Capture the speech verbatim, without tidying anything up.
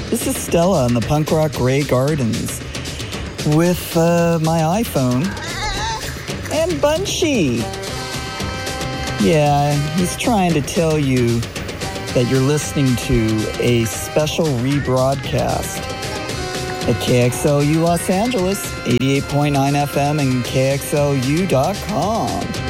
This is Stella in the Punk Rock Grey Gardens with uh, my iPhone and Bunchy. Yeah, he's trying to tell you that you're listening to a special rebroadcast at K X L U Los Angeles, eighty-eight point nine F M and K X L U dot com.